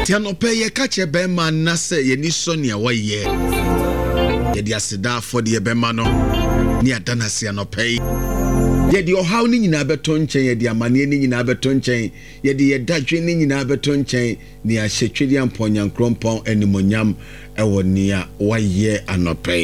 Tia no pay ye kache bema na se ye ni so ne wa ye. Ye di aseda for de bema no. Ni adana se no pay. Ye di ohaw ni nyina beto nchen ye di amane ni nyina beto nchen ye di yedadwe ni nyina beto nchen ni ahyetwedi amponyan krompon animonyam ewo nia wa ye anope